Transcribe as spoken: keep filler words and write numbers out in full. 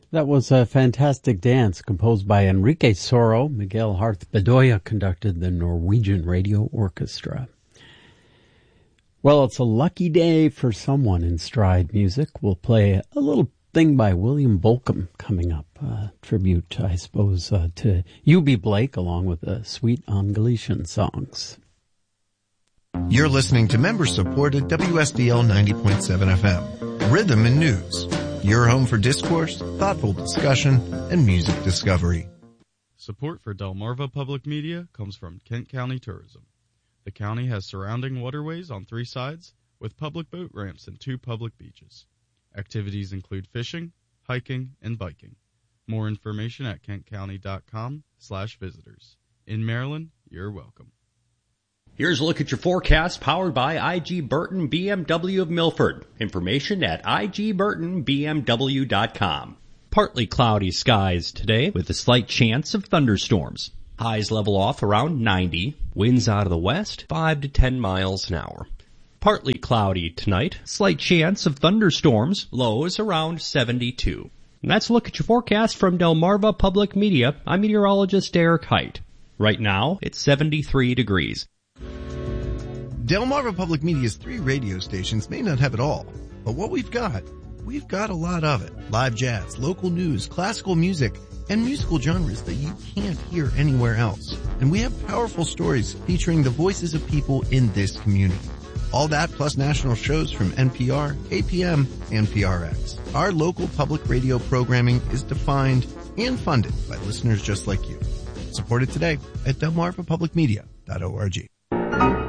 That was a fantastic dance composed by Enrique Soro. Miguel Harth Bedoya conducted the Norwegian Radio Orchestra. Well, it's a lucky day for someone in Stride Music. We'll play a little thing by William Bolcom coming up. A tribute, I suppose, uh, to U B Blake along with the Sweet on Galician songs. You're listening to member-supported W S D L ninety point seven F M. Rhythm and News. Your home for discourse, thoughtful discussion, and music discovery. Support for Delmarva Public Media comes from Kent County Tourism. The county has surrounding waterways on three sides with public boat ramps and two public beaches. Activities include fishing, hiking, and biking. More information at kentcounty.com slash visitors. In Maryland, you're welcome. Here's a look at your forecast powered by I G Burton B M W of Milford. Information at I G Burton B M W dot com. Partly cloudy skies today with a slight chance of thunderstorms. Highs level off around ninety. Winds out of the west, five to ten miles an hour. Partly cloudy tonight. Slight chance of thunderstorms. Lows around seventy-two. And that's a look at your forecast from Delmarva Public Media. I'm meteorologist Derek Height. Right now, it's seventy-three degrees. Delmarva Public Media's three radio stations may not have it all, but what we've got, we've got a lot of it. Live jazz, local news, classical music, and musical genres that you can't hear anywhere else. And we have powerful stories featuring the voices of people in this community. All that plus national shows from N P R, A P M, and P R X. Our local public radio programming is defined and funded by listeners just like you. Support it today at delmarva public media dot org.